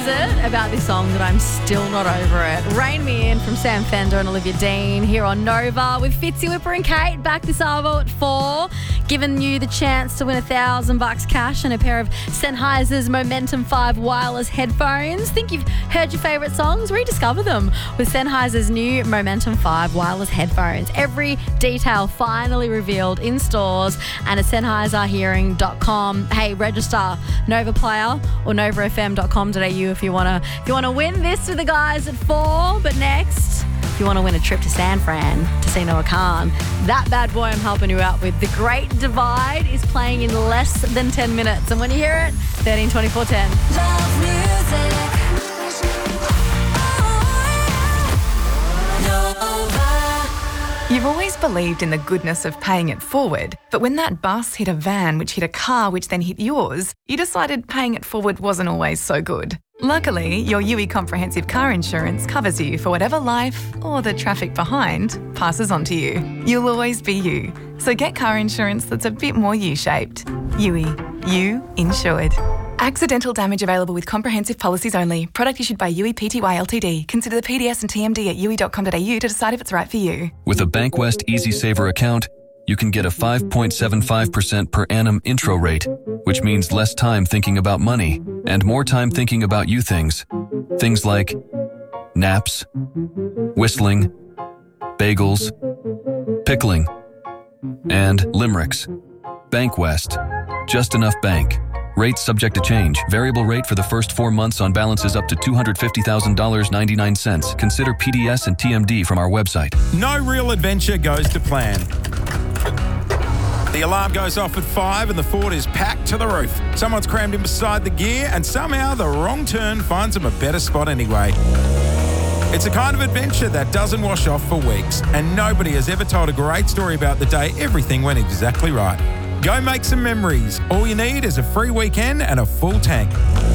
it about this song that I'm still not over it? Rain Me In from Sam Fender and Olivia Dean here on Nova with Fitzy, Whipper and Kate back this hour at 4, giving you the chance to win $1,000 cash and a pair of Sennheiser's Momentum 5 wireless headphones. Think you've heard your favourite songs? Rediscover them with Sennheiser's new Momentum 5 wireless headphones. Every detail finally revealed in stores and at SennheiserHearing.com. Hey, register Nova Player or novafm.com.au if you want to win this with the guys at 4. But next, if you want to win a trip to San Fran to see Noah Khan, that bad boy I'm helping you out with, The Great Divide, is playing in less than 10 minutes. And when you hear it, 13 24 10. Love music. You've always believed in the goodness of paying it forward, but when that bus hit a van which hit a car which then hit yours, you decided paying it forward wasn't always so good. Luckily, your UE Comprehensive Car Insurance covers you for whatever life, or the traffic behind, passes on to you. You'll always be you. So get car insurance that's a bit more U-shaped. UE. You insured. Accidental damage available with comprehensive policies only. Product issued by UE Pty Ltd. Consider the PDS and TMD at UE.com.au to decide if it's right for you. With a Bankwest Easy Saver account, you can get a 5.75% per annum intro rate, which means less time thinking about money and more time thinking about you things. Things like naps, whistling, bagels, pickling, and limericks. Bankwest. Just enough bank. Rates subject to change. Variable rate for the first 4 months on balances up to $250,000.99. Consider PDS and TMD from our website. No real adventure goes to plan. The alarm goes off at 5 and the Ford is packed to the roof. Someone's crammed in beside the gear and somehow the wrong turn finds them a better spot anyway. It's a kind of adventure that doesn't wash off for weeks, and nobody has ever told a great story about the day everything went exactly right. Go make some memories. All you need is a free weekend and a full tank.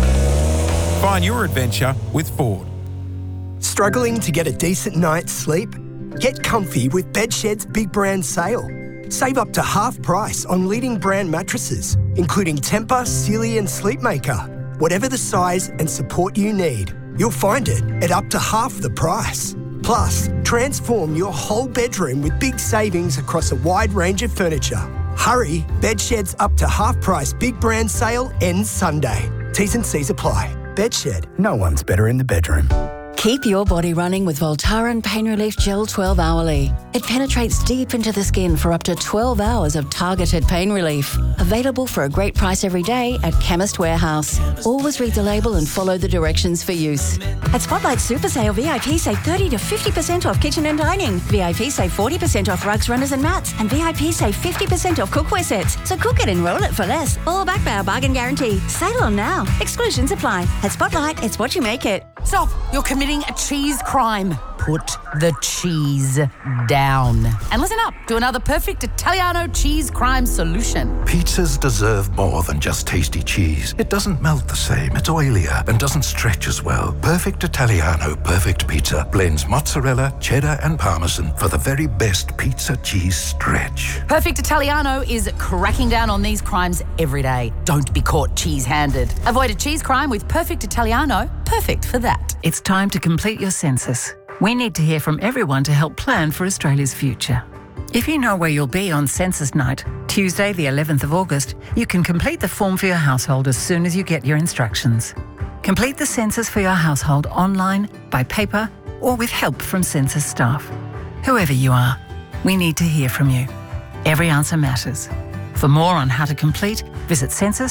Find your adventure with Ford. Struggling to get a decent night's sleep? Get comfy with Bedshed's big brand sale. Save up to half price on leading brand mattresses, including Tempur, Sealy and Sleepmaker. Whatever the size and support you need, you'll find it at up to half the price. Plus, transform your whole bedroom with big savings across a wide range of furniture. Hurry, Bedshed's up to half price big brand sale ends Sunday. T's and C's apply. Bedshed, no one's better in the bedroom. Keep your body running with Voltaren Pain Relief Gel 12 Hourly. It penetrates deep into the skin for up to 12 hours of targeted pain relief. Available for a great price every day at Chemist Warehouse. Always read the label and follow the directions for use. At Spotlight Super Sale, VIP save 30 to 50% off kitchen and dining. VIP save 40% off rugs, runners and mats. And VIP save 50% off cookware sets. So cook it and roll it for less. All backed by our bargain guarantee. Sale on now. Exclusions apply. At Spotlight, it's what you make it. Stop! You're committing a cheese crime. Put the cheese down. And listen up to another perfect Italiano cheese crime solution. Pizzas deserve more than just tasty cheese. It doesn't melt the same, it's oilier, and doesn't stretch as well. Perfect Italiano Perfect Pizza blends mozzarella, cheddar, and parmesan for the very best pizza cheese stretch. Perfect Italiano is cracking down on these crimes every day. Don't be caught cheese-handed. Avoid a cheese crime with Perfect Italiano. Perfect for that. It's time to complete your census. We need to hear from everyone to help plan for Australia's future. If you know where you'll be on census night, Tuesday the 11th of August, you can complete the form for your household as soon as you get your instructions. Complete the census for your household online, by paper, or with help from census staff. Whoever you are, we need to hear from you. Every answer matters. For more on how to complete, visit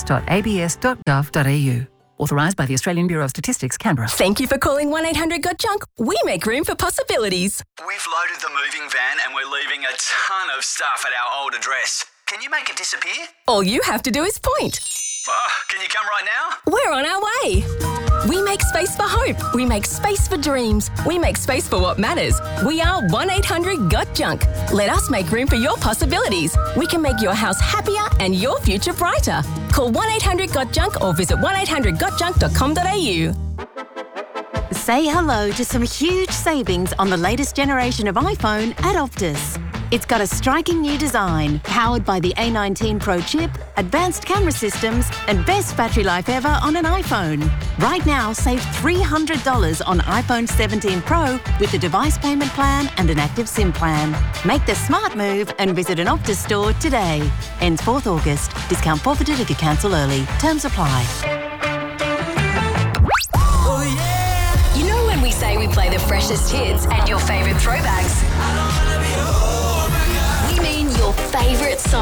census.abs.gov.au. Authorised by the Australian Bureau of Statistics, Canberra. Thank you for calling 1-800-GOT-JUNK. We make room for possibilities. We've loaded the moving van and we're leaving a ton of stuff at our old address. Can you make it disappear? All you have to do is point. Can you come right now? We're on our way. We make space for hope. We make space for dreams. We make space for what matters. We are 1-800-GOT-JUNK. Let us make room for your possibilities. We can make your house happier and your future brighter. Call 1-800-GOT-JUNK or visit 1800gotjunk.com.au. Say hello to some huge savings on the latest generation of iPhone at Optus. It's got a striking new design, powered by the A19 Pro chip, advanced camera systems, and best battery life ever on an iPhone. Right now, save $300 on iPhone 17 Pro with the device payment plan and an active SIM plan. Make the smart move and visit an Optus store today. Ends 4th August. Discount forfeited if you cancel early. Terms apply. You know when we say we play the freshest hits and your favourite throwbacks? We mean your favourite song.